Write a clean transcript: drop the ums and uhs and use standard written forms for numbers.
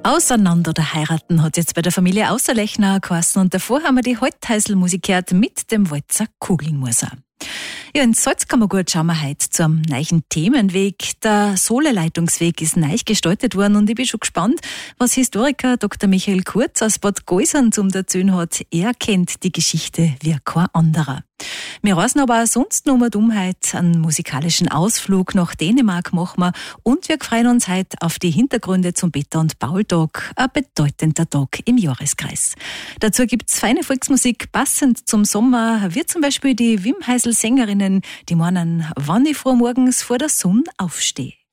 Auseinander oder heiraten hat jetzt bei der Familie Außerlechner geheißen und davor haben wir die Holthäusl-Musik gehört mit dem Walzer Kugelmoser. Ja, in Salzkammergut schauen wir heute zu einem neuen Themenweg. Der Soleleitungsweg ist neu gestaltet worden und ich bin schon gespannt, was Historiker Dr. Michael Kurz aus Bad Gausern zum erzählen hat. Er kennt die Geschichte wie kein anderer. Wir reisen aber auch sonst noch mal heute einen musikalischen Ausflug nach Dänemark machen wir und wir freuen uns heute auf die Hintergründe zum Peter- und Paul-Tag, ein bedeutender Tag im Jahreskreis. Dazu gibt's feine Volksmusik passend zum Sommer, wie zum Beispiel die Wimheisel-Sängerinnen, die meinen, wann ich früh morgens vor der Sonne aufstehe.